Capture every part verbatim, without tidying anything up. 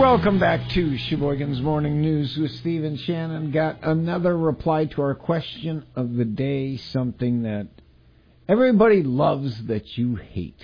Welcome back to Sheboygan's Morning News with Steve and Shannon. Got another reply to our question of the day, something that everybody loves that you hate.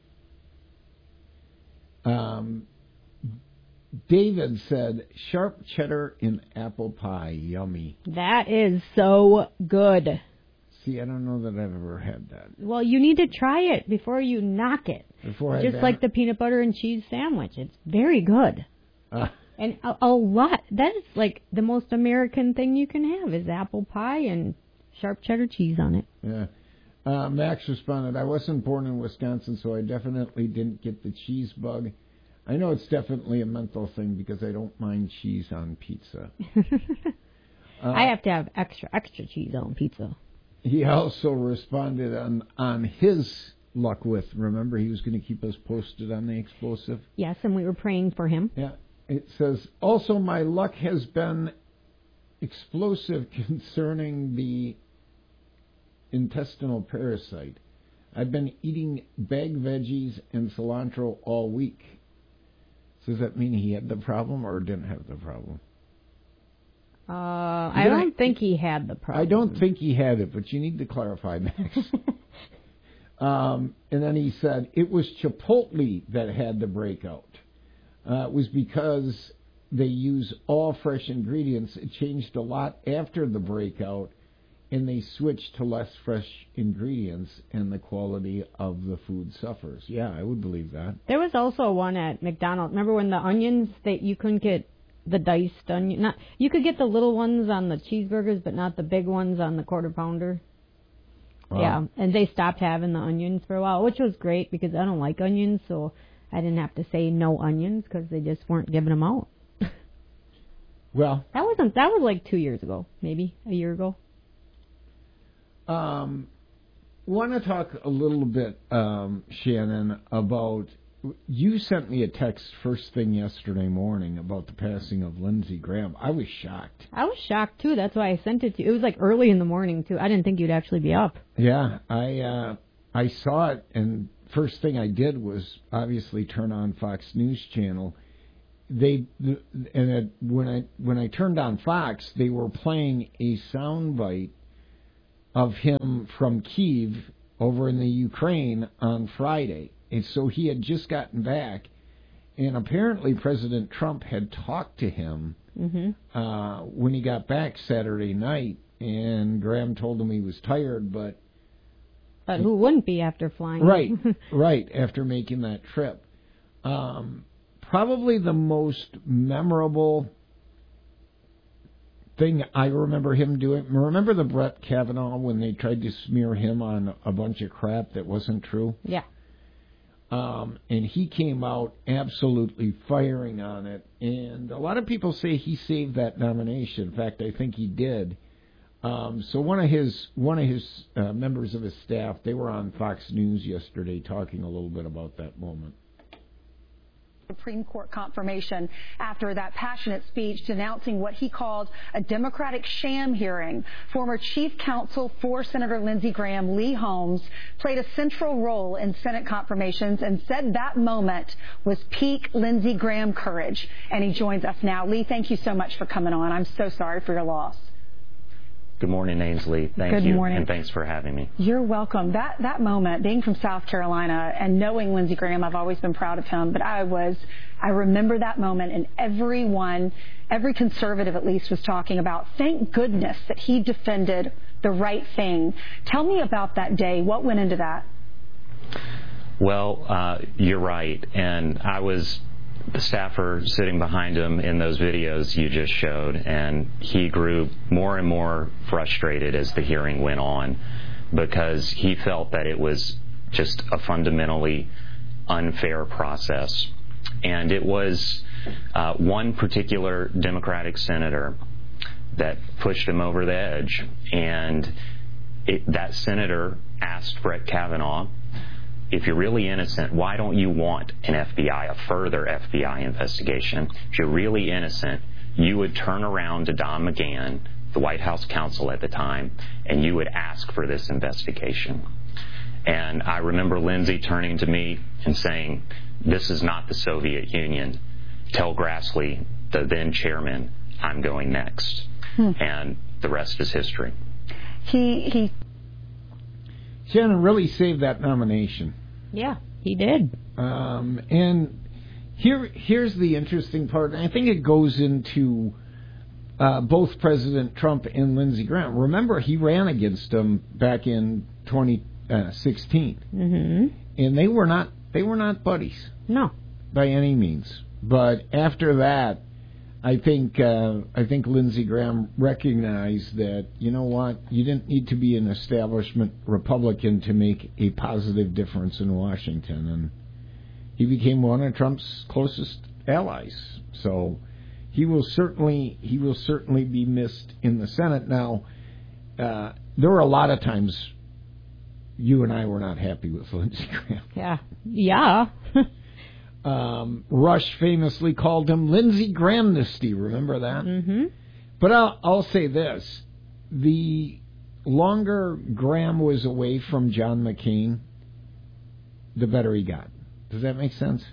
Um, David said, sharp cheddar in apple pie, yummy. That is so good. See, I don't know that I've ever had that. Well, you need to try it before you knock it. Before I Just like the peanut butter and cheese sandwich. It's very good. Uh, and a, a lot. That is like the most American thing you can have is apple pie and sharp cheddar cheese on it. Yeah. Uh, Max responded, I wasn't born in Wisconsin, so I definitely didn't get the cheese bug. I know it's definitely a mental thing because I don't mind cheese on pizza. uh, I have to have extra, extra cheese on pizza. He also responded on, on his luck with, remember, he was going to keep us posted on the explosive? Yes, and we were praying for him. Yeah. It says, also my luck has been explosive concerning the intestinal parasite. I've been eating bagged veggies and cilantro all week. So does that mean he had the problem or didn't have the problem? Uh, I don't think he had the problem. I don't think he had it, but you need to clarify, Max. um, and then he said, it was Chipotle that had the breakout. Uh, it was because they use all fresh ingredients. It changed a lot after the breakout, and they switched to less fresh ingredients, and the quality of the food suffers. Yeah, I would believe that. There was also one at McDonald's. Remember when the onions, that you couldn't get the diced onion? Not, you could get the little ones on the cheeseburgers, but not the big ones on the quarter pounder. Wow. Yeah, and they stopped having the onions for a while, which was great because I don't like onions, so I didn't have to say no onions because they just weren't giving them out. Well, that wasn't that was like two years ago, maybe a year ago. Um, want to talk a little bit, um, Shannon, about, you sent me a text first thing yesterday morning about the passing of Lindsey Graham. I was shocked. I was shocked, too. That's why I sent it to you. It was like early in the morning, too. I didn't think you'd actually be up. Yeah, I uh, I saw it, and first thing I did was obviously turn on Fox News Channel. They and it, when I when I turned on Fox, they were playing a soundbite of him from Kyiv over in the Ukraine on Friday. And so he had just gotten back, and apparently President Trump had talked to him mm-hmm. uh, when he got back Saturday night, and Graham told him he was tired, but... But who wouldn't be after flying? Right, right, after making that trip. Um, probably the most memorable thing I remember him doing. Remember the Brett Kavanaugh when they tried to smear him on a bunch of crap that wasn't true? Yeah. Um, and he came out absolutely firing on it. And a lot of people say he saved that nomination. In fact, I think he did. Um, so one of his one of his uh, members of his staff, they were on Fox News yesterday talking a little bit about that moment. Supreme Court confirmation after that passionate speech denouncing what he called a Democratic sham hearing. Former chief counsel for Senator Lindsey Graham, Lee Holmes, played a central role in Senate confirmations and said that moment was peak Lindsey Graham courage. And he joins us now. Lee, thank you so much for coming on. I'm so sorry for your loss. Good morning, Ainsley. Thank Good you, morning. and thanks for having me. You're welcome. That that moment, being from South Carolina and knowing Lindsey Graham, I've always been proud of him, but I was, I remember that moment, and everyone, every conservative at least was talking about, thank goodness that he defended the right thing. Tell me about that day. What went into that? Well, uh, you're right, and I was the staffer sitting behind him in those videos you just showed, and he grew more and more frustrated as the hearing went on because he felt that it was just a fundamentally unfair process. And it was uh, one particular Democratic senator that pushed him over the edge, and it, that senator asked Brett Kavanaugh, if you're really innocent, why don't you want an F B I, a further F B I investigation? If you're really innocent, you would turn around to Don McGahn, the White House counsel at the time, and you would ask for this investigation. And I remember Lindsey turning to me and saying, this is not the Soviet Union. tell Grassley, the then chairman, I'm going next. Hmm. And the rest is history. He, he... Shannon really saved that nomination. Yeah, he did. Um, and here, here's the interesting part. And I think it goes into uh, both President Trump and Lindsey Graham. Remember, he ran against him back in twenty sixteen, mm-hmm. and they were not they were not buddies. No, by any means. But after that, I think uh, I think Lindsey Graham recognized that, you know what, you didn't need to be an establishment Republican to make a positive difference in Washington, and he became one of Trump's closest allies. So he will certainly he will certainly be missed in the Senate. Now, uh, there were a lot of times you and I were not happy with Lindsey Graham. Yeah, yeah. Um, Rush famously called him Lindsey Grahamnesty. Remember that? Mm-hmm. But I'll, I'll say this. The longer Graham was away from John McCain, the better he got. Does that make sense?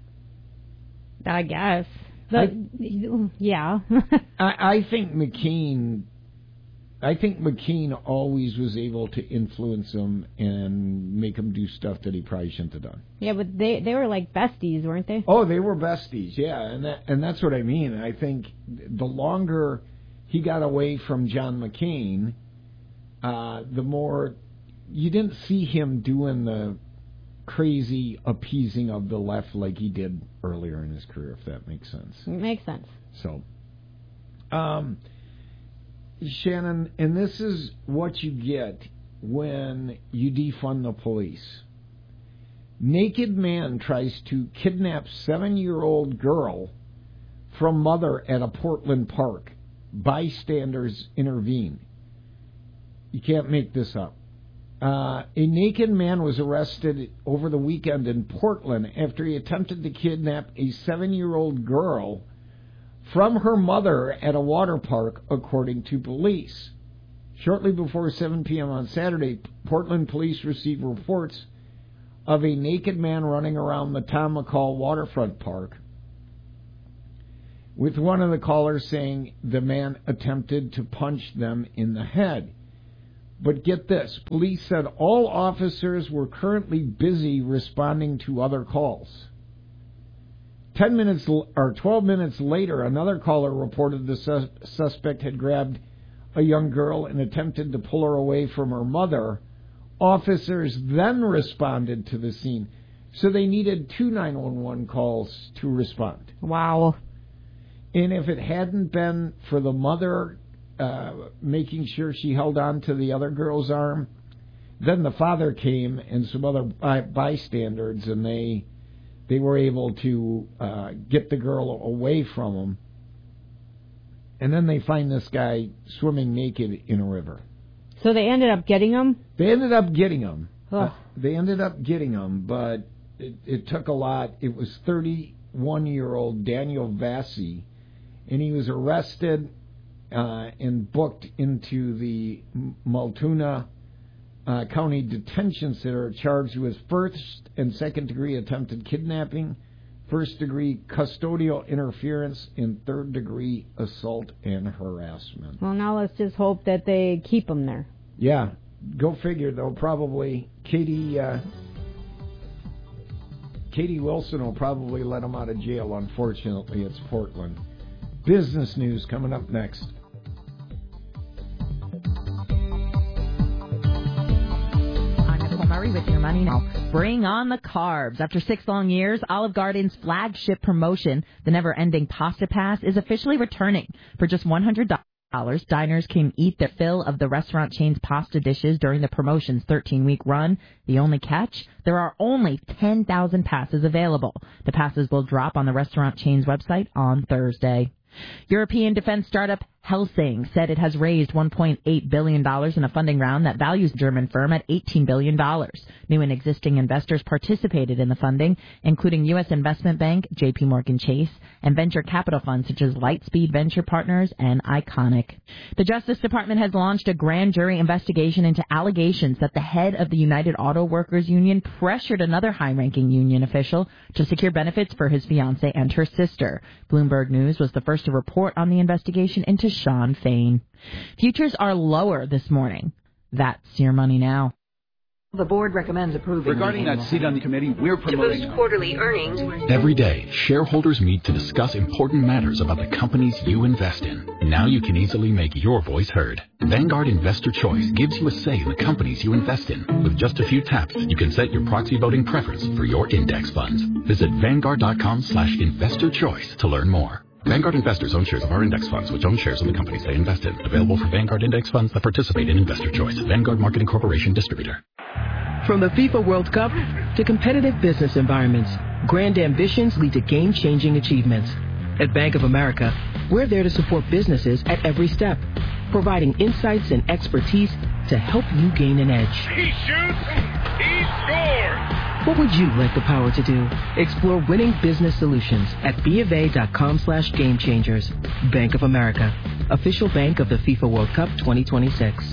I guess. The, I, yeah. I, I think McCain... I think McCain always was able to influence him and make him do stuff that he probably shouldn't have done. Yeah, but they they were like besties, weren't they? Oh, they were besties, yeah, and that and that's what I mean. I think the longer he got away from John McCain, uh, the more you didn't see him doing the crazy appeasing of the left like he did earlier in his career, if that makes sense. It makes sense. So, um. Shannon, and this is what you get when you defund the police. Naked man tries to kidnap seven-year-old girl from mother at a Portland park. Bystanders intervene. You can't make this up. Uh, a naked man was arrested over the weekend in Portland after he attempted to kidnap a seven-year-old girl from her mother at a water park, according to police. Shortly before seven p.m. on Saturday, Portland police received reports of a naked man running around the Tom McCall waterfront park, with one of the callers saying the man attempted to punch them in the head. But get this, police said all officers were currently busy responding to other calls. Ten minutes or twelve minutes later, another caller reported the sus- suspect had grabbed a young girl and attempted to pull her away from her mother. Officers then responded to the scene, so they needed two nine one one calls to respond. Wow. And if it hadn't been for the mother uh, making sure she held on to the other girl's arm, then the father came and some other by- bystanders, and they... They were able to uh, get the girl away from him. And then they find this guy swimming naked in a river. So they ended up getting him? They ended up getting him. Uh, they ended up getting him, but it, it took a lot. It was thirty-one-year-old Daniel Vassie, and he was arrested uh, and booked into the Multnomah Uh, County Detention Center, charged with first and second degree attempted kidnapping, first degree custodial interference, and third degree assault and harassment. Well, now let's just hope that they keep him there. Yeah, go figure. They'll probably Katie uh, Katie Wilson will probably let him out of jail. Unfortunately, it's Portland. Business news coming up next. With your money now. Bring on the carbs. After six long years, Olive Garden's flagship promotion, the never-ending Pasta Pass, is officially returning. For just one hundred dollars, diners can eat their fill of the restaurant chain's pasta dishes during the promotion's thirteen-week run. The only catch? There are only ten thousand passes available. The passes will drop on the restaurant chain's website on Thursday. European defense startup Helsing said it has raised one point eight billion dollars in a funding round that values the German firm at eighteen billion dollars. New and existing investors participated in the funding, including U S investment bank J P Morgan Chase and venture capital funds such as Lightspeed Venture Partners and Iconic. The Justice Department has launched a grand jury investigation into allegations that the head of the United Auto Workers Union pressured another high-ranking union official to secure benefits for his fiancée and her sister. Bloomberg News was the first to report on the investigation into Sean Fain. Futures are lower this morning. That's your money now. The board recommends approving. Regarding that seat on the committee, we're promoting to boost quarterly earnings. Every day, shareholders meet to discuss important matters about the companies you invest in. Now you can easily make your voice heard. Vanguard Investor Choice gives you a say in the companies you invest in. With just a few taps, you can set your proxy voting preference for your index funds. Visit Vanguard.com slash investor choice to learn more. Vanguard investors own shares of our index funds, which own shares in the companies they invest in. Available for Vanguard index funds that participate in Investor Choice. Vanguard Marketing Corporation distributor. From the FIFA World Cup to competitive business environments, grand ambitions lead to game-changing achievements. At Bank of America, we're there to support businesses at every step, providing insights and expertise to help you gain an edge. He shoots, he scores! What would you like the power to do? Explore winning business solutions at BofA.com slash game changers. Bank of America, official bank of the FIFA World Cup twenty twenty-six.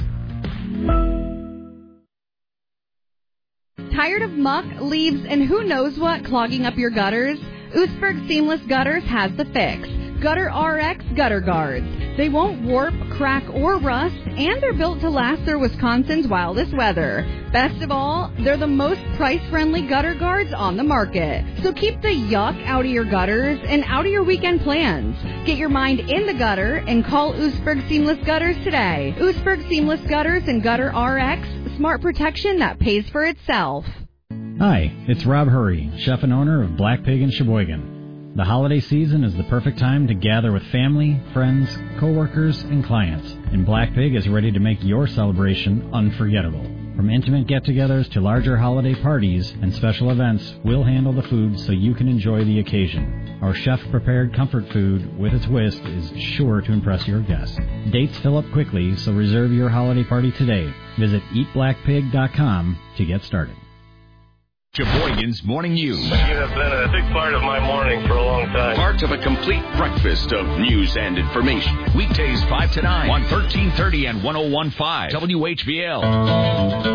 Tired of muck, leaves, and who knows what clogging up your gutters? Oostburg Seamless Gutters has the fix. Gutter R X Gutter Guards. They won't warp, crack, or rust, and they're built to last through Wisconsin's wildest weather. Best of all, they're the most price-friendly gutter guards on the market. So keep the yuck out of your gutters and out of your weekend plans. Get your mind in the gutter and call Oostburg Seamless Gutters today. Oostburg Seamless Gutters and Gutter R X, smart protection that pays for itself. Hi, it's Rob Hurry, chef and owner of Black Pig in Sheboygan. The holiday season is the perfect time to gather with family, friends, coworkers, and clients, and Black Pig is ready to make your celebration unforgettable. From intimate get-togethers to larger holiday parties and special events, we'll handle the food so you can enjoy the occasion. Our chef-prepared comfort food with a twist is sure to impress your guests. Dates fill up quickly, so reserve your holiday party today. Visit eat black pig dot com to get started. Sheboygan's Morning News. You have been a big part of my morning for a long time. Part of a complete breakfast of news and information. Weekdays five to nine on thirteen thirty and one oh one point five W H B L.